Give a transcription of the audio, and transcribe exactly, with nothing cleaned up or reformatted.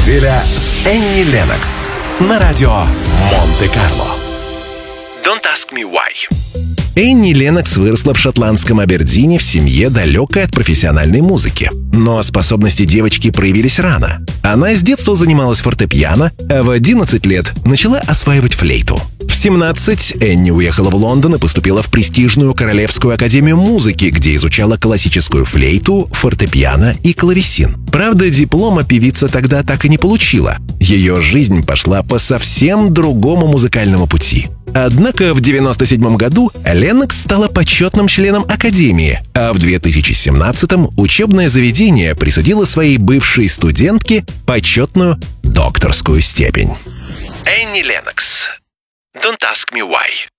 Неделя с Энни Леннокс на радио Монте-Карло. Don't ask me why. Энни Леннокс выросла в шотландском Абердине в семье, далекой от профессиональной музыки. Но способности девочки проявились рано. Она с детства занималась фортепиано, а в одиннадцать лет начала осваивать флейту. В семнадцать Энни уехала в Лондон и поступила в престижную Королевскую академию музыки, где изучала классическую флейту, фортепиано и клавесин. Правда, диплома певица тогда так и не получила. Ее жизнь пошла по совсем другому музыкальному пути. Однако в девяносто седьмом году Леннокс стала почетным членом Академии, а в две тысячи семнадцатом учебное заведение присудило своей бывшей студентке почетную докторскую степень. Энни Леннокс. Don't ask me why.